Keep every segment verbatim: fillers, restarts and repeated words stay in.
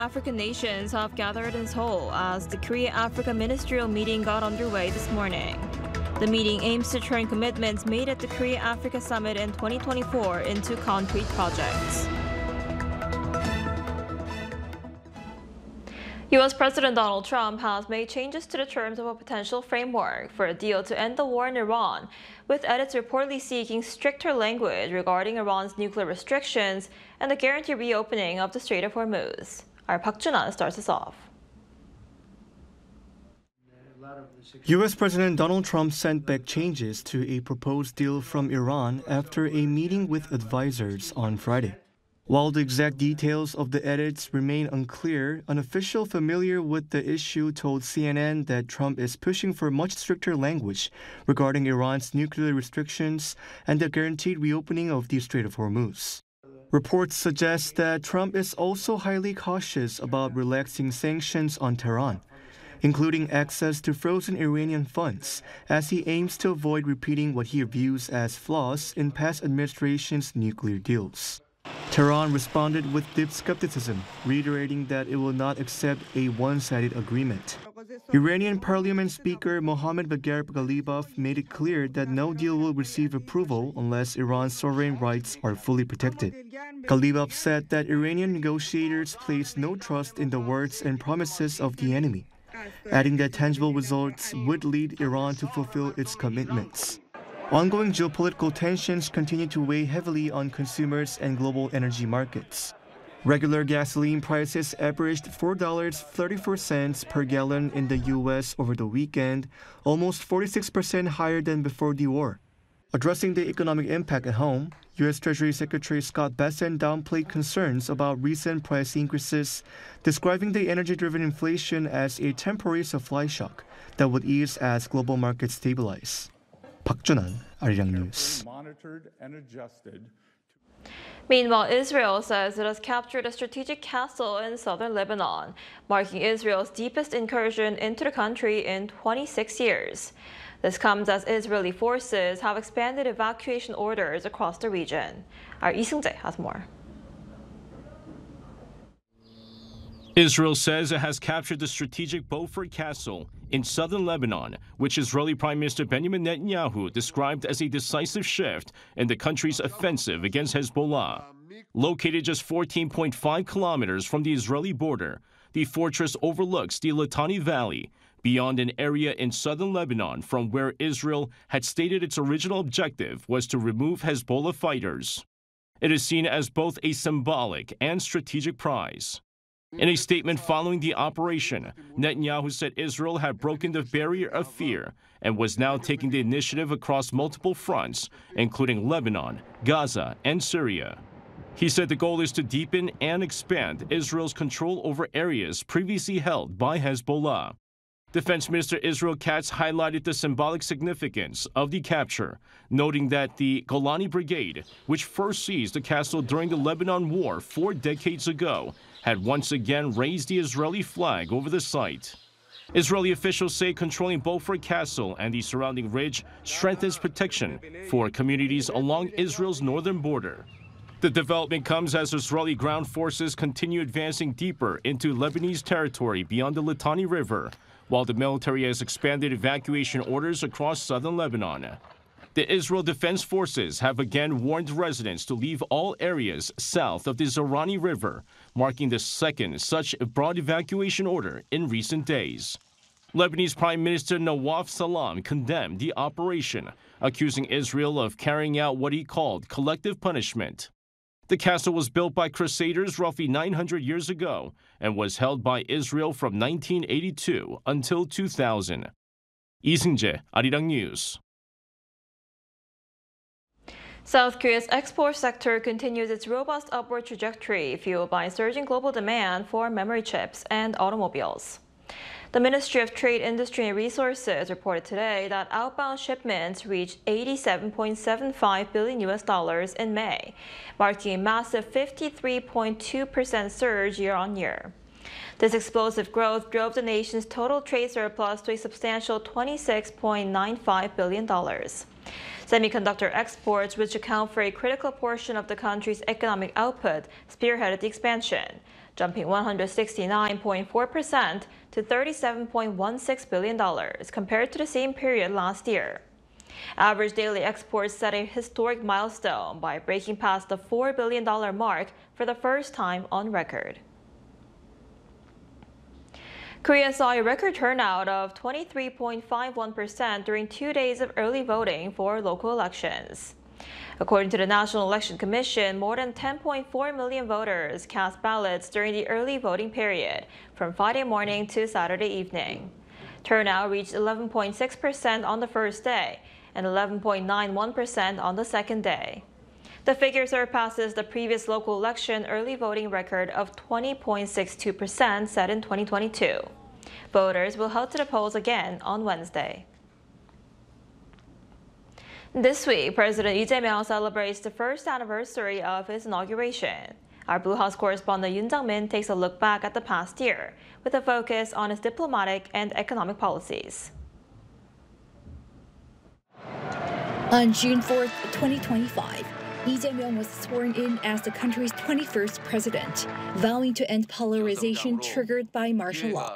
African nations have gathered in Seoul as the Korea-Africa ministerial meeting got underway this morning. The meeting aims to turn commitments made at the Korea-Africa Summit in twenty twenty-four into concrete projects. U S President Donald Trump has made changes to the terms of a potential framework for a deal to end the war in Iran, with edits reportedly seeking stricter language regarding Iran's nuclear restrictions and the guaranteed reopening of the Strait of Hormuz. Our Park Jun-an starts us off. U S President Donald Trump sent back changes to a proposed deal from Iran after a meeting with advisors on Friday. While the exact details of the edits remain unclear, an official familiar with the issue told C N N that Trump is pushing for much stricter language regarding Iran's nuclear restrictions and the guaranteed reopening of the Strait of Hormuz. Reports suggest that Trump is also highly cautious about relaxing sanctions on Tehran, including access to frozen Iranian funds, as he aims to avoid repeating what he views as flaws in past administrations' nuclear deals. Tehran responded with deep skepticism, reiterating that it will not accept a one-sided agreement. Iranian Parliament Speaker Mohammad Bagher Ghalibaf made it clear that no deal will receive approval unless Iran's sovereign rights are fully protected. Ghalibaf said that Iranian negotiators place no trust in the words and promises of the enemy, adding that tangible results would lead Iran to fulfill its commitments. Ongoing geopolitical tensions continue to weigh heavily on consumers and global energy markets. Regular gasoline prices averaged four dollars and thirty-four cents per gallon in the U S over the weekend, almost forty-six percent higher than before the war. Addressing the economic impact at home, U S Treasury Secretary Scott Bessent downplayed concerns about recent price increases, describing the energy-driven inflation as a temporary supply shock that would ease as global markets stabilize. Park Jun-an, Arirang News. Meanwhile, Israel says it has captured a strategic castle in southern Lebanon, marking Israel's deepest incursion into the country in twenty-six years. This comes as Israeli forces have expanded evacuation orders across the region. Our Lee Seung-jae has more. Israel says it has captured the strategic Beaufort Castle in southern Lebanon, which Israeli Prime Minister Benjamin Netanyahu described as a decisive shift in the country's offensive against Hezbollah. Located just fourteen point five kilometers from the Israeli border, the fortress overlooks the Litani Valley, beyond an area in southern Lebanon from where Israel had stated its original objective was to remove Hezbollah fighters. It is seen as both a symbolic and strategic prize. In a statement following the operation, Netanyahu said Israel had broken the barrier of fear and was now taking the initiative across multiple fronts, including Lebanon, Gaza, and Syria. He said the goal is to deepen and expand Israel's control over areas previously held by Hezbollah. Defense Minister Israel Katz highlighted the symbolic significance of the capture, noting that the Golani Brigade, which first seized the castle during the Lebanon War four decades ago, had once again raised the Israeli flag over the site. Israeli officials say controlling Beaufort Castle and the surrounding ridge strengthens protection for communities along Israel's northern border. The development comes as Israeli ground forces continue advancing deeper into Lebanese territory beyond the Litani River, while the military has expanded evacuation orders across southern Lebanon. The Israel Defense Forces have again warned residents to leave all areas south of the Zorani River, marking the second such broad evacuation order in recent days. Lebanese Prime Minister Nawaf Salam condemned the operation, accusing Israel of carrying out what he called collective punishment. The castle was built by Crusaders roughly nine hundred years ago and was held by Israel from nineteen eighty-two until two thousand. Lee Seung-jae, Arirang News. South Korea's export sector continues its robust upward trajectory, fueled by surging global demand for memory chips and automobiles. The Ministry of Trade, Industry and Resources reported today that outbound shipments reached eighty-seven point seven five billion U S dollars in May, marking a massive fifty-three point two percent surge year on year. This explosive growth drove the nation's total trade surplus to a substantial twenty-six point nine five billion dollars. Semiconductor exports, which account for a critical portion of the country's economic output, spearheaded the expansion. jumping one hundred sixty-nine point four percent to thirty-seven point one six billion dollars compared to the same period last year. Average daily exports set a historic milestone by breaking past the four billion dollars mark for the first time on record. Korea saw a record turnout of twenty-three point five one percent during two days of early voting for local elections. According to the National Election Commission, more than ten point four million voters cast ballots during the early voting period from Friday morning to Saturday evening. Turnout reached eleven point six percent on the first day and eleven point nine one percent on the second day. The figure surpasses the previous local election early voting record of twenty point six two percent set in twenty twenty-two. Voters will head to the polls again on Wednesday. This week, President Lee Jae-myung celebrates the first anniversary of his inauguration. Our Blue House correspondent Yoon Jung-min takes a look back at the past year with a focus on his diplomatic and economic policies. On June fourth, twenty twenty-five, Lee Jae-myung was sworn in as the country's twenty-first president, vowing to end polarization triggered by martial law.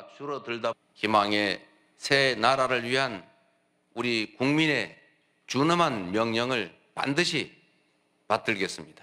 희망의 새 나라를 위한 우리 국민의 준엄한 명령을 반드시 받들겠습니다.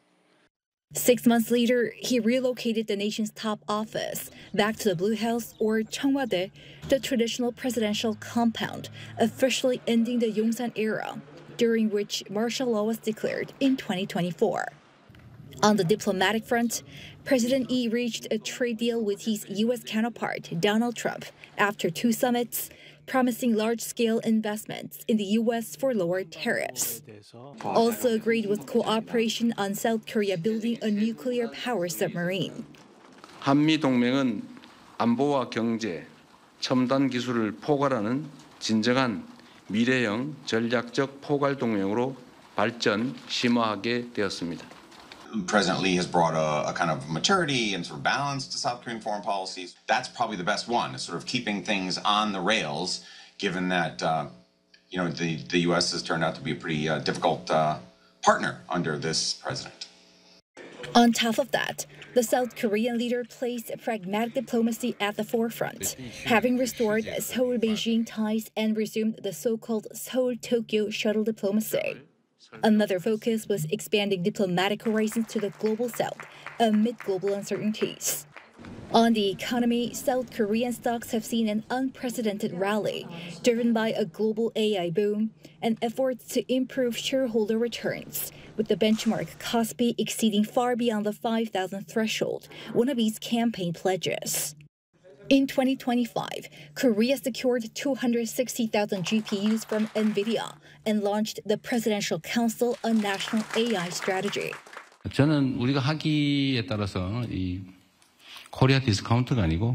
Six months later, he relocated the nation's top office back to the Blue House, or Cheongwade, the traditional presidential compound, officially ending the Yongsan era, during which martial law was declared in twenty twenty-four. On the diplomatic front, President Lee reached a trade deal with his U S counterpart, Donald Trump, after two summits, promising large-scale investments in the U S for lower tariffs. Also agreed was cooperation on South Korea building a nuclear power submarine. 한미 동맹은 안보와 경제, 첨단 기술을 포괄하는 진정한 미래형 전략적 포괄 동맹으로 발전 심화하게 되었습니다. President Lee has brought a, a kind of maturity and sort of balance to South Korean foreign policies. That's probably the best one, is sort of keeping things on the rails, given that uh, you know the, the U S has turned out to be a pretty uh, difficult uh, partner under this president. On top of that, the South Korean leader placed pragmatic diplomacy at the forefront, having restored Seoul-Beijing ties and resumed the so-called Seoul-Tokyo shuttle diplomacy. Another focus was expanding diplomatic horizons to the global south amid global uncertainties. On the economy, South Korean stocks have seen an unprecedented rally, driven by a global A I boom and efforts to improve shareholder returns, with the benchmark Kospi exceeding far beyond the five thousand threshold, one of its campaign pledges. In twenty twenty-five, Korea secured two hundred sixty thousand G P Us from NVIDIA and launched the Presidential Council on National A I Strategy. 저는 우리가 하기에 따라서 이 코리아 디스카운트가 아니고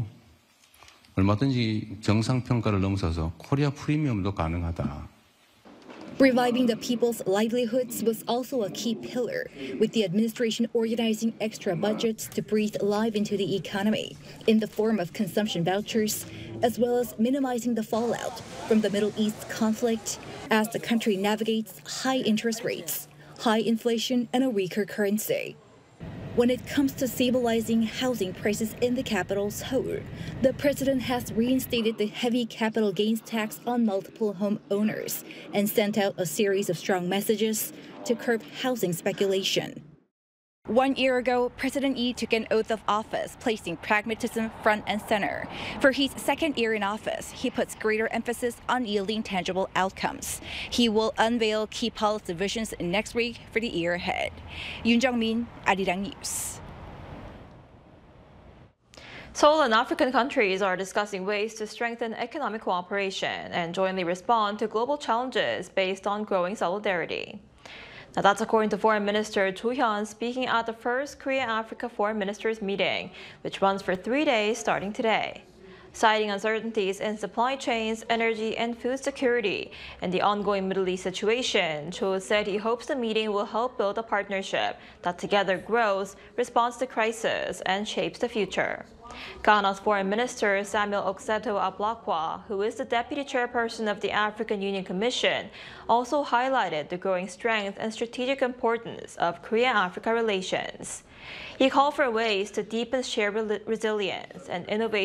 얼마든지 정상 평가를 넘어서서 코리아 프리미엄도 가능하다. Reviving the people's livelihoods was also a key pillar, with the administration organizing extra budgets to breathe life into the economy in the form of consumption vouchers, as well as minimizing the fallout from the Middle East conflict as the country navigates high interest rates, high inflation, and a weaker currency. When it comes to stabilizing housing prices in the capital, Seoul, the president has reinstated the heavy capital gains tax on multiple home owners and sent out a series of strong messages to curb housing speculation. One year ago, President Lee took an oath of office, placing pragmatism front and center. For his second year in office, he puts greater emphasis on yielding tangible outcomes. He will unveil key policy visions next week for the year ahead. Yoon Jung-min, Arirang News. Seoul and African countries are discussing ways to strengthen economic cooperation and jointly respond to global challenges based on growing solidarity. Now, that's according to Foreign Minister Cho Hyun speaking at the first Korea-Africa Foreign Ministers meeting, which runs for three days starting today. Citing uncertainties in supply chains, energy, and food security, and the ongoing Middle East situation, Cho said he hopes the meeting will help build a partnership that together grows, responds to crisis, and shapes the future. Ghana's Foreign Minister Samuel Okseto Ablakwa, who is the deputy chairperson of the African Union Commission, also highlighted the growing strength and strategic importance of Korea-Africa relations. He called for ways to deepen shared resilience and innovate